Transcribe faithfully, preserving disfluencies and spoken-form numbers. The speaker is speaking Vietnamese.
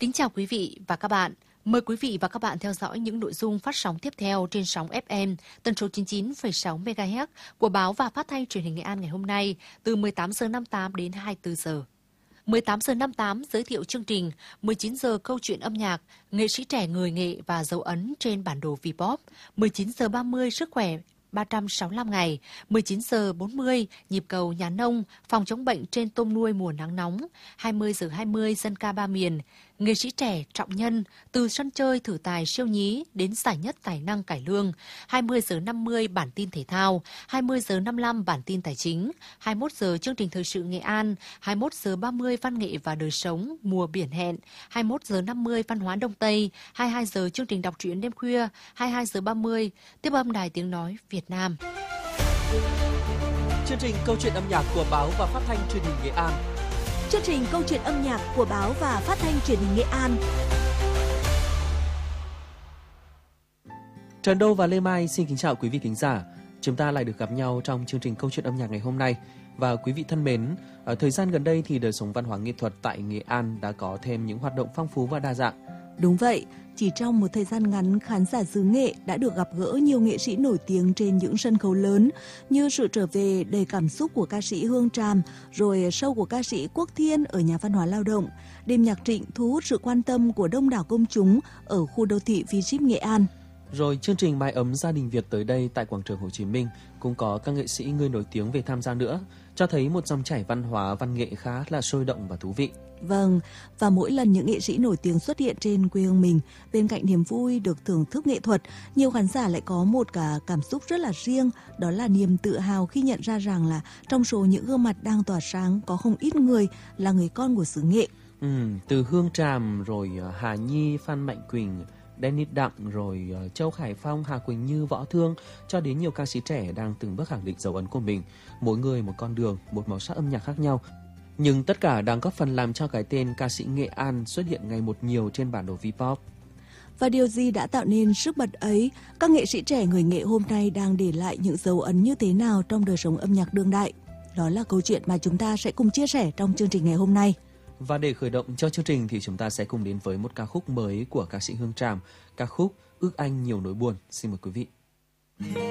Kính chào quý vị và các bạn. Mời quý vị và các bạn theo dõi những nội dung phát sóng tiếp theo trên sóng ép em tần số chín mươi chín phẩy sáu mê ga héc của báo và phát thanh truyền hình Nghệ An ngày hôm nay từ mười tám giờ năm mươi tám đến hai mươi tư giờ. mười tám giờ năm mươi tám giới thiệu chương trình, mười chín giờ câu chuyện âm nhạc, nghệ sĩ trẻ người nghệ và dấu ấn trên bản đồ V-pop, mười chín giờ ba mươi sức khỏe ba trăm sáu mươi lăm ngày, mười chín giờ bốn mươi nhịp cầu nhà nông, phòng chống bệnh trên tôm nuôi mùa nắng nóng, hai mươi giờ hai mươi dân ca ba miền, nghệ sĩ trẻ Trọng Nhân từ sân chơi thử tài siêu nhí đến giải nhất tài năng cải lương, hai mươi giờ năm mươi bản tin thể thao, hai mươi giờ năm mươi lăm bản tin tài chính, hai mươi mốt giờ chương trình thời sự Nghệ An, hai mươi mốt giờ ba mươi văn nghệ và đời sống mùa biển hẹn, hai mươi mốt giờ năm mươi văn hóa Đông Tây, hai mươi hai giờ chương trình đọc truyện đêm khuya, hai mươi hai giờ ba mươi tiếp âm Đài Tiếng nói Việt Nam. Chương trình câu chuyện âm nhạc của báo và phát thanh truyền hình Nghệ An. Chương trình câu chuyện âm nhạc của báo và phát thanh truyền hình Nghệ An. Trần Đô và Lê Mai xin kính chào quý vị thính giả. Chúng ta lại được gặp nhau trong chương trình câu chuyện âm nhạc ngày hôm nay. Và quý vị thân mến, ở thời gian gần đây thì đời sống văn hóa nghệ thuật tại Nghệ An đã có thêm những hoạt động phong phú và đa dạng. Đúng vậy, chỉ trong một thời gian ngắn, khán giả xứ Nghệ đã được gặp gỡ nhiều nghệ sĩ nổi tiếng trên những sân khấu lớn như sự trở về đầy cảm xúc của ca sĩ Hương Tràm, rồi show của ca sĩ Quốc Thiên ở Nhà Văn hóa Lao động, đêm nhạc Trịnh thu hút sự quan tâm của đông đảo công chúng ở khu đô thị V-ship Nghệ An. Rồi chương trình Mái ấm gia đình Việt tới đây tại quảng trường Hồ Chí Minh cũng có các nghệ sĩ người nổi tiếng về tham gia nữa, cho thấy một dòng chảy văn hóa văn nghệ khá là sôi động và thú vị. Vâng, và mỗi lần những nghệ sĩ nổi tiếng xuất hiện trên quê hương mình, bên cạnh niềm vui được thưởng thức nghệ thuật, nhiều khán giả lại có một cả cảm xúc rất là riêng, đó là niềm tự hào khi nhận ra rằng là trong số những gương mặt đang tỏa sáng có không ít người là người con của xứ Nghệ. Ừ, từ Hương Tràm, rồi Hà Nhi, Phan Mạnh Quỳnh, Dennis Đặng, rồi Châu Khải Phong, Hà Quỳnh Như, Võ Thương, cho đến nhiều ca sĩ trẻ đang từng bước khẳng định dấu ấn của mình, mỗi người một con đường, một màu sắc âm nhạc khác nhau. Nhưng tất cả đang góp phần làm cho cái tên ca sĩ Nghệ An xuất hiện ngày một nhiều trên bản đồ V-pop. Và điều gì đã tạo nên sức bật ấy? Các nghệ sĩ trẻ người Nghệ hôm nay đang để lại những dấu ấn như thế nào trong đời sống âm nhạc đương đại? Đó là câu chuyện mà chúng ta sẽ cùng chia sẻ trong chương trình ngày hôm nay. Và để khởi động cho chương trình thì chúng ta sẽ cùng đến với một ca khúc mới của ca sĩ Hương Tràm, ca khúc Ước Anh Nhiều Nỗi Buồn. Xin mời quý vị.